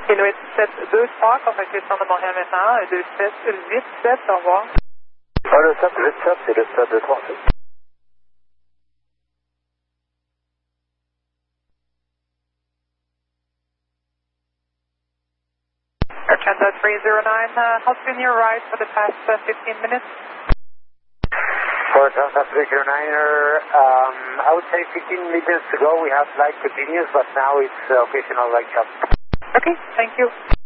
Inuit 723, contactez Centre de Montréal maintenant, 2787, au revoir. Le 787, c'est le 723. Air Transat 309, how's been your ride for the past 15 minutes? For Transat 309er, I would say 15 minutes ago we had flight continuous, but now it's occasional light jump. Okay, thank you.